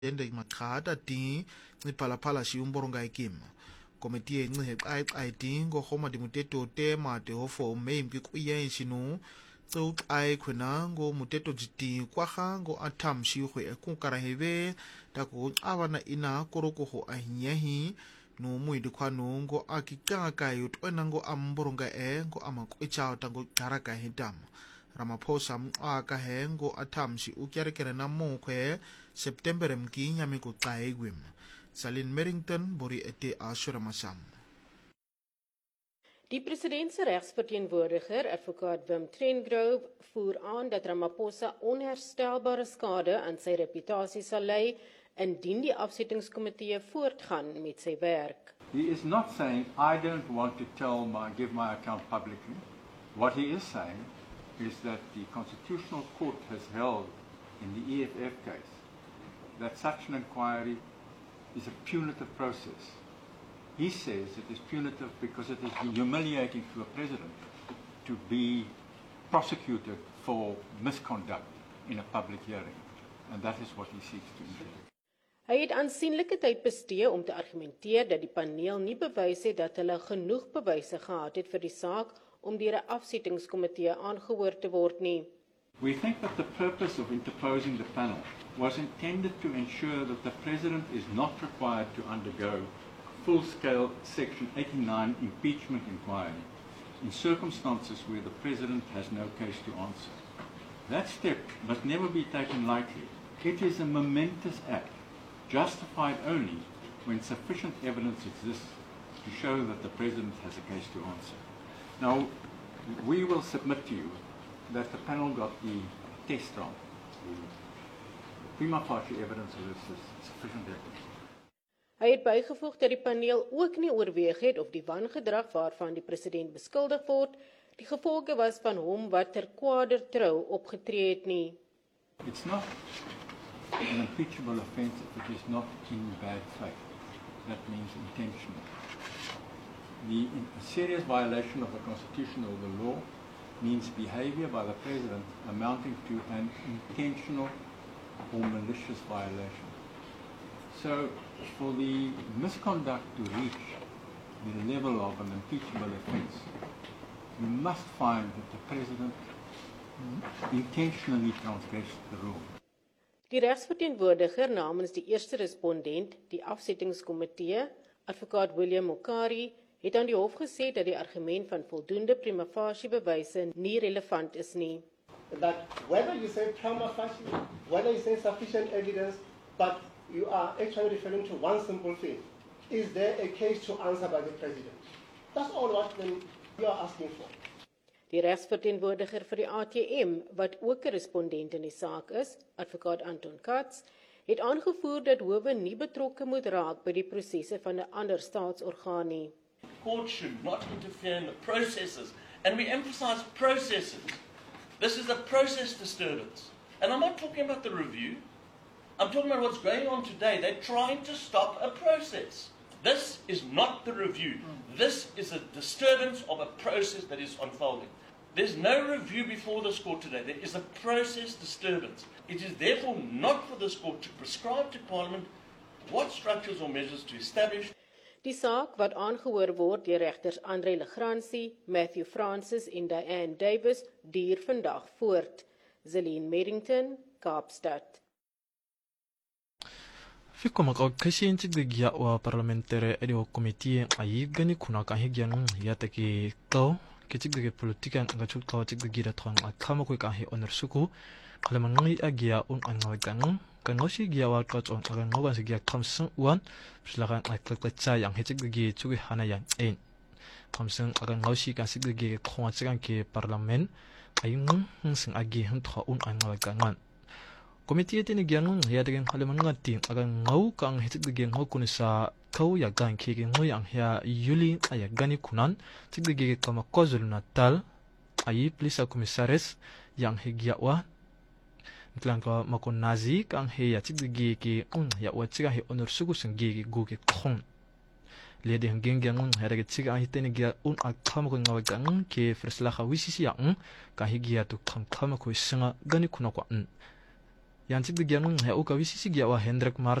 Ende makata ti ni pala shiumboronga ikim. Komiti ni ai ti go homa di muteto te ma te hofo me mki kuyen shinu. So ai kwena go muteto jiti kwa go atam shi hwe kunkara hebe tako awana ina koroko ho ahinyahi no muidi kwa no go akikaka yut wenango amboronga go amakwicha tango karaka hidam. Ramaphosa aka hengo atamshi ukyarekere na mokwe September mki nyami ko kaigwim. Salin Merrington bori ete Ashura Masam. Die presidentse regsverteenwoordiger, advokaat Wim Trengove, voer aan dat Ramaphosa onherstelbare skade aan sy reputasie sal lei indien die afsettingskomitee voortgaan met sy werk. He is not saying I don't want to give my account publicly. What he is saying is that the Constitutional Court has held in the EFF case that such an inquiry is a punitive process. He says it is punitive because it is humiliating to a president to be prosecuted for misconduct in a public hearing, and that is what he seeks to do. Hy het aansienlike tyd bestee om te argumenteer dat die paneel nie bewys het dat hulle genoeg bewyse gehad het vir die saak om deur 'n afsettingskomitee aangehoor te word nie. We think that the purpose of interposing the panel was intended to ensure that the President is not required to undergo full-scale Section 89 impeachment inquiry in circumstances where the President has no case to answer. That step must never be taken lightly. It is a momentous act, justified only when sufficient evidence exists to show that the President has a case to answer. Now, we will submit to you that the panel got the test wrong. Prima facie evidence of this is sufficient evidence. Hy het bygevoeg dat die paneel ook nie oorweeg het of die wangedrag waarvan die president beskuldig word, die gevolge was van hom wat ter kwader trou opgetree het nie. It's not an impeachable offence if it is not in bad faith. That means intentional. A serious violation of the Constitution or the law means behavior by the President amounting to an intentional or malicious violation. So, for the misconduct to reach the level of an impeachable offence, you must find that the President intentionally transgressed the rule. Die regsverteenwoordiger namens die eerste respondent, die afsettingskomitee, advokaat William Mokari, het aan die hof gesê dat die argument van voldoende prima facie bewyse nie relevant is nie. That whether you say prima facie, whether you say sufficient evidence, but you are actually referring to one simple thing. Is there a case to answer by the President? That's all what you are asking for. Die regsverteenwoordiger vir die ATM, wat ook 'n respondent in die saak is, advokaat Anton Katz, het aangevoer dat howe nie betrokke moet raak by die prosesse van 'n ander staatsorgaan nie. Courts should not interfere in the processes, and we emphasize processes. This is a process disturbance. And I'm not talking about the review. I'm talking about what's going on today. They're trying to stop a process. This is not the review. This is a disturbance of a process that is unfolding. There's no review before this court today. There is a process disturbance. It is therefore not for this court to prescribe to Parliament what structures or measures to establish. Die saak wat aangehoor word deur regters Andre Legrandsie, Matthew Francis en Diane Davis duur vandag voort. Zelene Merrington, Kaapstad. Fikoma ka kashi ntigigia wa parliamentary edio committee ayi gani kuna ka higian ya take ko kitigige politika nga chukka tigigira thang akhama ko ka he onersuku kalamangi agia un angagang kanoshi gia wa ka chon aga ngoba sigia khamsung wan pslagan aklatcha yang hechigige chugi hanayan en khamsung aga ngoshi ka sigige khwa chigan ke parliament ayung sing agi hun tha un angagang Committee tini gyang ya tegen kalamangan ting aga ngau kang hechigige ngau kunisa kau ya gang kege ngau yang ya yuli aya gani kunan tigige kama KwaZulu Natal ayi polisa komisaris yang hegia wa Mtlangka makonazi kang he ya tigige ke ya wa chiga he onor sugu sengge go ke khon le de hangeng yang ya de chiga hi tini gya un akham ko ngau gang ke fresla kha wisisi yang ka hegia tu kham kham ko singa gani kuna kwa yang cik de gian he u ka wi si si gia wa Hendrik Martin